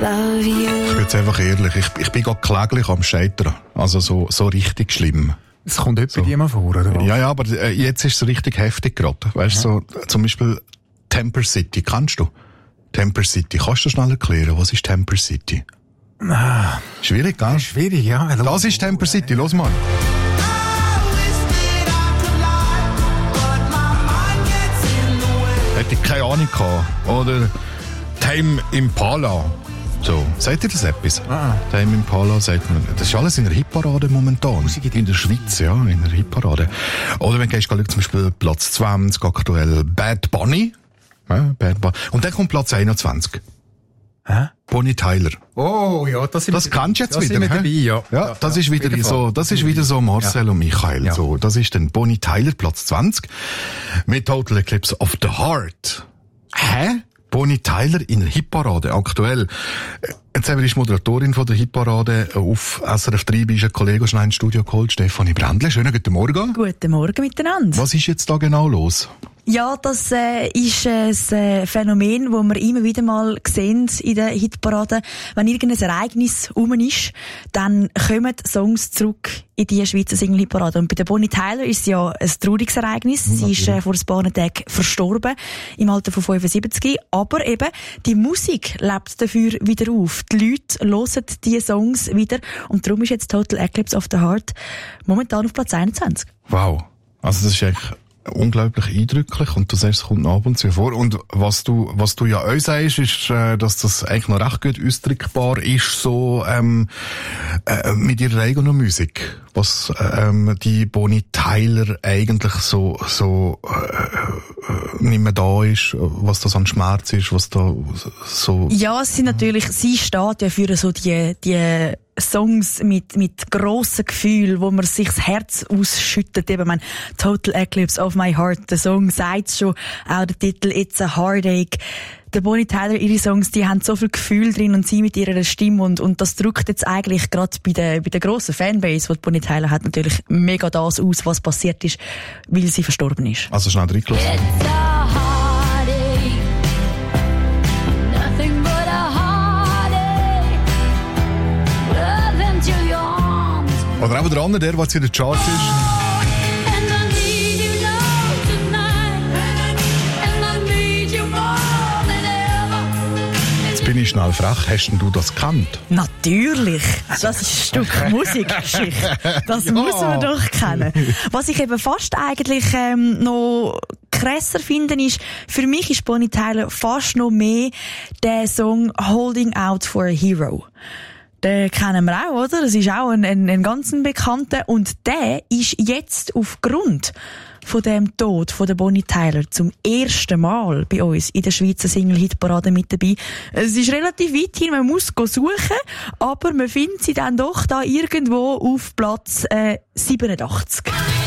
love you. Ich bin jetzt einfach ehrlich, ich bin gerade kläglich am Scheitern. Also so richtig schlimm. Es kommt etwa so. Mal vor, oder was? Ja, aber jetzt ist es richtig heftig gerade. Weißt du, so, zum Beispiel Temper City, kennst du? Temper City, kannst du schnell erklären, was ist Temper City? Schwierig, gell? Schwierig, ja. Das ist Temper City, los mal. Hätte ich keine Ahnung gehabt. Oder Tame Impala. So, sagt ihr das etwas? Tame Impala sagt man. Das ist alles in der Hitparade momentan. In der Schweiz, ja, in der Hitparade. Oder wenn du gehst, zum Beispiel Platz 20 aktuell Bad Bunny. Ja, Bad Bunny. Und dann kommt Platz 21. Bonnie Tyler. Oh, ja, das kannst du jetzt wieder. Dabei, ja. Ja, das ist wieder so, Marcel und Michael. Ja. So, das ist dann Bonnie Tyler, Platz 20. Mit Total Eclipse of the Heart. Bonnie Tyler in der Hitparade, aktuell. Jetzt haben wir die Moderatorin von der Hitparade auf SRF 3, ist ein Kollege schnell ins Studio geholt, Stefanie Brändle. Schönen guten Morgen. Guten Morgen miteinander. Was ist jetzt da genau los? Ja, das ist ein Phänomen, das wir immer wieder mal sehen in der Hitparade. Wenn irgendein Ereignis rum ist, dann kommen Songs zurück in die Schweizer Single-Hitparade. Und bei der Bonnie Tyler ist es ja ein trauriges Ereignis. Sie ist vor ein paar Tagen verstorben, im Alter von 75. Aber eben, die Musik lebt dafür wieder auf. Die Leute hören diese Songs wieder. Und darum ist jetzt Total Eclipse of the Heart momentan auf Platz 21. Wow. Also das ist echt unglaublich eindrücklich und du sagst, es kommt ab und zu vor. Und was du ja auch sagst, ist, dass das eigentlich noch recht gut ausdrückbar ist, so mit ihrer eigenen Musik. Was die Bonnie Tyler eigentlich so nicht mehr da ist, was das an Schmerz ist, was da so... Ja, sie steht ja für so die Songs mit grossen Gefühlen, wo man sich das Herz ausschüttet. Eben, mein Total Eclipse of my Heart. Der Song sagt schon, auch der Titel It's a Heartache. Der Bonnie Tyler, ihre Songs, die haben so viel Gefühl drin und sie mit ihrer Stimme und das drückt jetzt eigentlich gerade bei der grossen Fanbase, die Bonnie Tyler hat, natürlich mega das aus, was passiert ist, weil sie verstorben ist. Also schnell reingelassen. Oder auch der andere, der was in der Chart ist. Jetzt bin ich schnell frech. Hast denn du das gekannt? Natürlich. Das ist ein Stück Musikgeschichte. Das muss man doch kennen. Was ich eben fast eigentlich noch krasser finde, ist, für mich ist Bonnie Tyler fast noch mehr der Song Holding Out for a Hero. Den kennen wir auch, oder? Das ist auch ein ganz bekannter. Und der ist jetzt aufgrund von dem Tod von der Bonnie Tyler zum ersten Mal bei uns in der Schweizer Single-Hitparade mit dabei. Es ist relativ weit hin, man muss suchen, aber man findet sie dann doch da irgendwo auf Platz 87.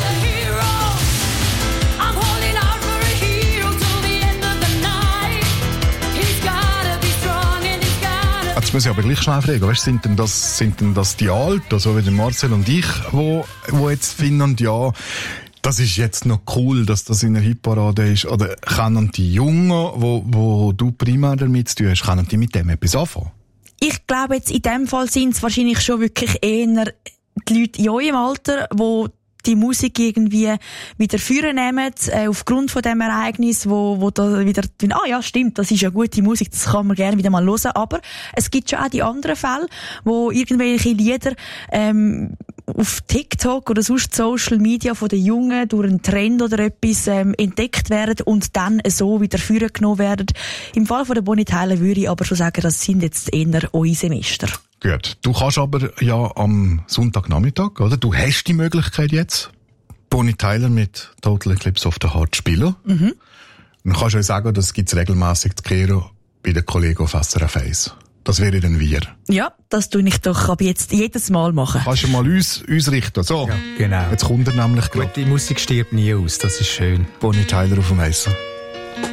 Jetzt muss ich aber gleich schnell fragen, weißt, sind denn das die Alten, so wie der Marcel und ich, wo jetzt finden, ja, das ist jetzt noch cool, dass das in der Hitparade ist, oder können die Jungen, wo du primär damit zu tun hast, können die mit dem etwas anfangen? Ich glaube jetzt, in dem Fall sind es wahrscheinlich schon wirklich eher die Leute in eurem Alter, wo die Musik irgendwie wieder führen nehmen, aufgrund von dem Ereignis, wo da wieder, ja, stimmt, das ist ja gute Musik, das kann man gerne wieder mal hören, aber es gibt schon auch die anderen Fälle, wo irgendwelche Lieder, auf TikTok oder sonst Social Media von den Jungen durch einen Trend oder etwas, entdeckt werden und dann so wieder führen genommen werden. Im Fall von der Bonnie Tyler würde ich aber schon sagen, das sind jetzt eher eure Semester. Gut. Du kannst aber ja am Sonntagnachmittag, oder? Du hast die Möglichkeit jetzt, Bonnie Tyler mit Total Eclipse of the Heart spielen. Mhm. Dann kannst du euch sagen, das gibt's regelmässig zu kehren bei den Kollegen auf SRF 1. Das wäre dann wir. Ja, das tue ich doch ab jetzt jedes Mal machen. Kannst du mal uns richten. So. Ja, genau. Jetzt kommt er nämlich gut. Die Musik stirbt nie aus, das ist schön. Bonnie Tyler auf dem Essen.